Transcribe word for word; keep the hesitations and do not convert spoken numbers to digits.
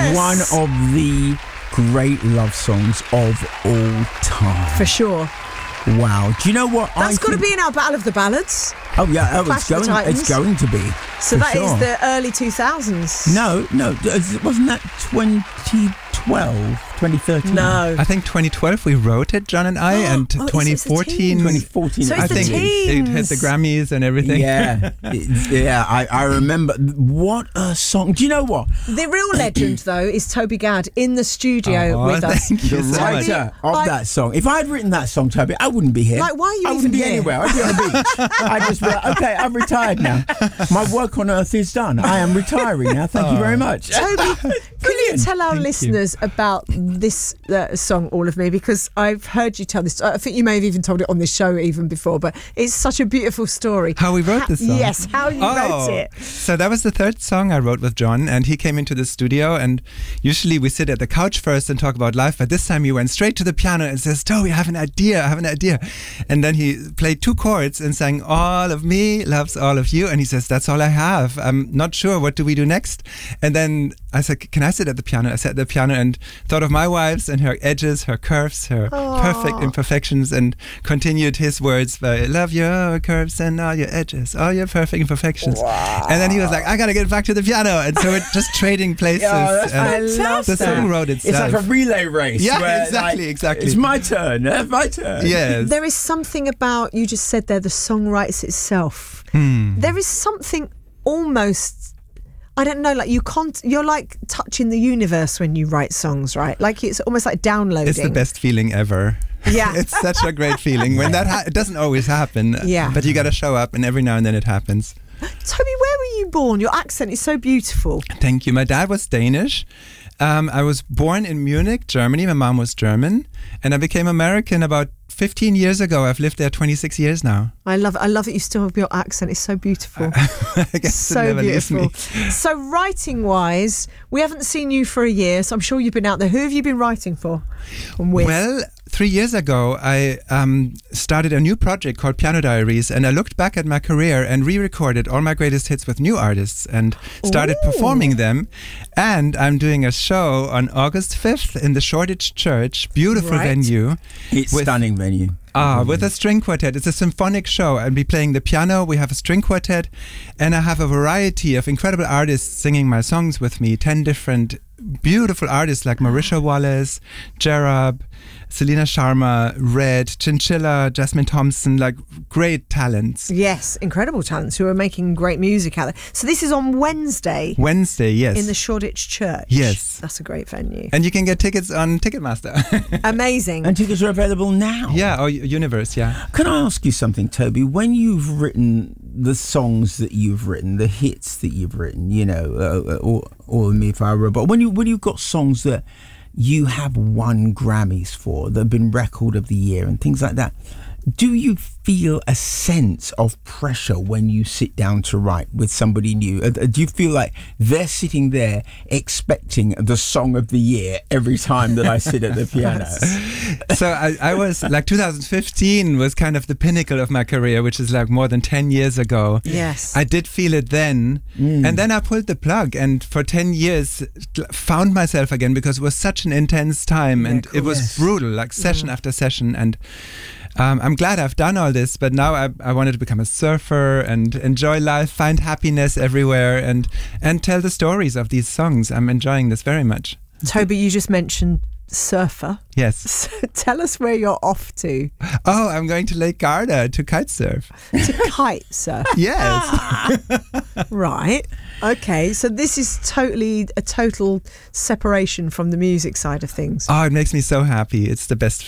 one of the great love songs of all time. For sure. Wow. Do you know what? That's I got to think... be in our Battle of the Ballads. Oh, yeah. Oh, Clash it's of the going, Titans. it's going to be. So for that sure. is the early two thousands. No, no. Wasn't that twenty twelve, twenty thirteen? No. I think twenty twelve we wrote it, John and I, and Oh, it's- twenty it's the fourteen. teens. twenty fourteen. So it's I the think teens. it hit the Grammys and everything. Yeah. It's- yeah, I, I remember. What a song. Do you know what? The real legend, though, is Toby Gadd in the studio Oh, with us. thank you The so much. writer of I- that song. If I had written that song, Toby, I wouldn't be here. Like, why are you I even wouldn't be here? anywhere. I'd be on the beach. I'd just be like, okay, I've retired now. My work on earth is done. I am retiring now. Thank you very much. Toby, can you Brilliant. tell our Thank you. listeners about this uh, song, All of Me? Because I've heard you tell this. I think you may have even told it on this show even before, but it's such a beautiful story. How we wrote How- this song? Yes, how you wrote it. So that was the third song I wrote with John, and he came into the studio, and usually we sit at the couch first and talk about life, but this time he went straight to the piano and says, Toby, I have an idea, I have an idea. And then he played two chords and sang, all of me loves all of you, and he says, that's all I have. I'm not sure, what do we do next? And then I said, can I sit at the piano? I sat at the piano and thought of my wives and her edges, her curves, her Aww. perfect imperfections, and continued his words by, love your curves and all your edges, all your perfect imperfections. Wow. And then he was like, I gotta get back to the piano. And so we're just trading places. Yeah, that's and I love the that. song wrote It's itself. like a relay race. Yeah, where, exactly, like, exactly. It's my turn. It's my turn. Yes. There is something about, you just said there, the song writes itself. Hmm. There is something almost, I don't know, like you can't, you're like touching the universe when you write songs, right? Like it's almost like downloading. It's the best feeling ever. Yeah. It's such a great feeling. When that ha- it doesn't always happen. Yeah. But you gotta show up, and every now and then it happens. Toby, where were you born? Your accent is so beautiful. Thank you. My dad was Danish. Um, I was born in Munich, Germany. My mom was German, and I became American about fifteen years ago. I've lived there twenty-six years now. I love it. I love that you still have your accent. It's so beautiful. I guess So it never leaves beautiful. me. So writing wise, we haven't seen you for a year, so I'm sure you've been out there. Who have you been writing for and with? Well, three years ago, I um, started a new project called Piano Diaries, and I looked back at my career and re-recorded all my greatest hits with new artists and started Ooh. performing them. And I'm doing a show on August fifth in the Shoreditch Church, beautiful Right. venue. It's With- stunning venue. Ah, with a string quartet. It's a symphonic show. I'll be playing the piano. We have a string quartet, and I have a variety of incredible artists singing my songs with me. Ten different beautiful artists like Marisha Wallace, Jarab, Selena Sharma, Red, Chinchilla, Jasmine Thompson, like great talents. Yes, incredible talents who are making great music out there. So this is on Wednesday Wednesday, yes. in the Shoreditch Church. Yes. That's a great venue. And you can get tickets on Ticketmaster. Amazing. And tickets are available now. Yeah, or Universe, yeah. Can I ask you something, Toby? When you've written the songs that you've written, the hits that you've written, you know, uh, all, all of Me If I Were a Robot, when you when you've got songs that you have won Grammys for, that have been Record of the Year and things like that, do you feel a sense of pressure when you sit down to write with somebody new? Uh, Do you feel like they're sitting there expecting the song of the year every time that I sit at the piano? So I, I was like two thousand fifteen was kind of the pinnacle of my career, which is like more than ten years ago. Yes. I did feel it then. Mm. And then I pulled the plug, and for ten years found myself again because it was such an intense time, Yeah, and cool. it was Yes. brutal, like session after session. And um, I'm glad I've done all this, but now I, I wanted to become a surfer and enjoy life, find happiness everywhere, and, and tell the stories of these songs. I'm enjoying this very much. Toby, you just mentioned surfer. Yes. So tell us where you're off to. Oh, I'm going to Lake Garda to kite surf. To kite surf. Yes. Right. Okay. So this is totally a total separation from the music side of things. Oh, it makes me so happy. It's the best